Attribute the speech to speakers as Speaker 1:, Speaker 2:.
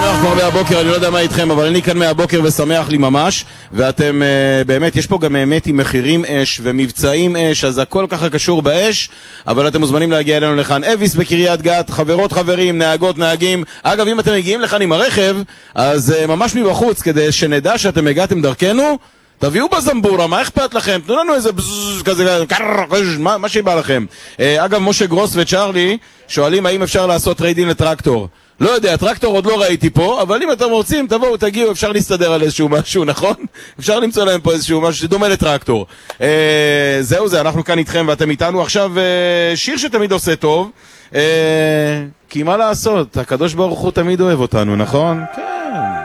Speaker 1: שמח כבר מהבוקר, אני לא יודע מה איתכם, אבל אני כאן מהבוקר ושמח לי ממש, ואתם באמת, יש פה גם באמת עם מחירים אש ומבצעים אש, אז הכל ככה קשור באש, אבל אתם מוזמנים להגיע אלינו לכאן. אביס בקריית גת, חברות חברים, נהגות, נהגים. אגב, אם אתם מגיעים לכאן עם הרכב, אז ממש מבחוץ, כדי שנדע שאתם הגעתם דרכנו, תביאו בזמבורה, מה אכפת לכם? תנו לנו איזה בזז כזה, מה שבא לכם. אגב, משה גרוס וצ'רלי שואלים האם אפשר לעשות טריידין לטרקטור. לא יודע, טרקטור עוד לא ראיתי פה, אבל אם אתם רוצים, תבואו, תגיעו, אפשר להסתדר על איזשהו משהו, נכון? אפשר למצוא להם פה איזשהו משהו שדומה לטרקטור. זהו זה, אנחנו כאן איתכם ואתם איתנו. עכשיו, שיר שתמיד עושה טוב, כי מה לעשות? הקדוש ברוך הוא תמיד אוהב אותנו, נכון? כן.